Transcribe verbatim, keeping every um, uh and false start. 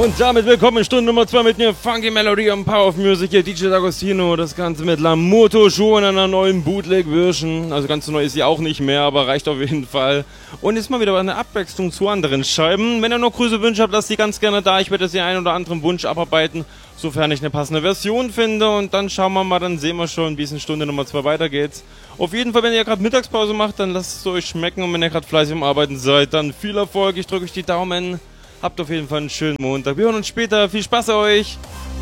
Und damit willkommen in Stunde Nummer zwei mit mir, Funky Melody und Power of Music, hier D J D'Agostino, das Ganze mit Lamoto Show in einer neuen Bootleg-Version, also ganz so neu ist sie auch nicht mehr, aber reicht auf jeden Fall. Und ist mal wieder eine Abwechslung zu anderen Scheiben. Wenn ihr noch Grüße, Wünsche habt, lasst die ganz gerne da, ich werde jetzt den einen oder anderen Wunsch abarbeiten, sofern ich eine passende Version finde, und dann schauen wir mal, dann sehen wir schon, wie es in Stunde Nummer zwei weitergeht. Auf jeden Fall, wenn ihr gerade Mittagspause macht, dann lasst es euch schmecken, und wenn ihr gerade fleißig am Arbeiten seid, dann viel Erfolg, ich drücke euch die Daumen. Habt auf jeden Fall einen schönen Montag. Wir hören uns später. Viel Spaß euch!